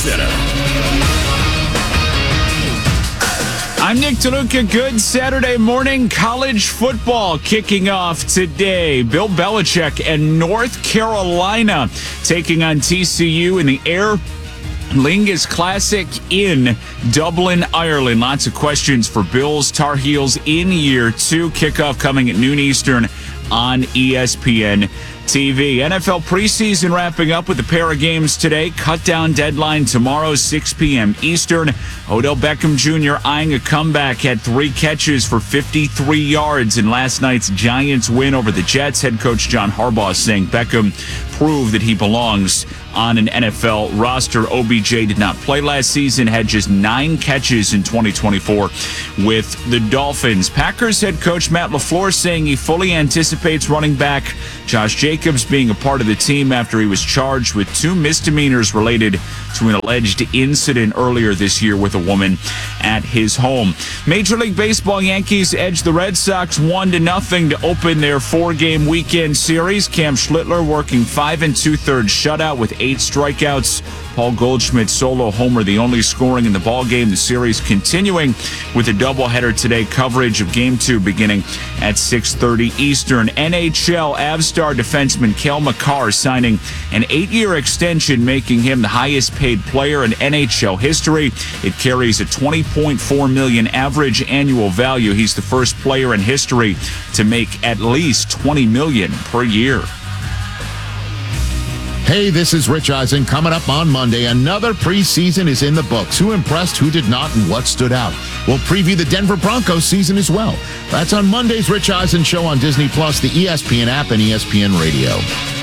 Center. I'm Nick DeLuca. Good Saturday morning. College football kicking off today. Bill Belichick and North Carolina taking on TCU in the Aer Lingus Classic in Dublin, Ireland. Lots of questions for Bills Tar Heels in year two. Kickoff coming at noon Eastern on ESPN TV. NFL preseason wrapping up with a pair of games today. Cut down deadline tomorrow, 6 p.m. Eastern. Odell Beckham Jr. eyeing a comeback, had 3 catches for 53 yards in last night's Giants win over the Jets. Head coach John Harbaugh saying Beckham proved that he belongs on an NFL roster. OBJ did not play last season, had just 9 catches in 2024 with the Dolphins. Packers head coach Matt LaFleur saying he fully anticipates running back Josh Jacobs being a part of the team after he was charged with 2 misdemeanors related to an alleged incident earlier this year with a woman at his home. Major League Baseball Yankees edged the Red Sox 1-0 to open their 4-game weekend series. Cam Schlittler working 5 2/3 shutout with 8 strikeouts. Paul Goldschmidt's solo homer, the only scoring in the ballgame. The series continuing with a doubleheader today. Coverage of Game 2 beginning at 6:30 Eastern. NHL Avstar defenseman Cale Makar signing an 8-year extension, making him the highest-paid player in NHL history. It carries a $20.4 million average annual value. He's the first player in history to make at least $20 million per year. Hey, this is Rich Eisen. Coming up on Monday, another preseason is in the books. Who impressed, who did not, and what stood out? We'll preview the Denver Broncos season as well. That's on Monday's Rich Eisen Show on Disney+, the ESPN app, and ESPN Radio.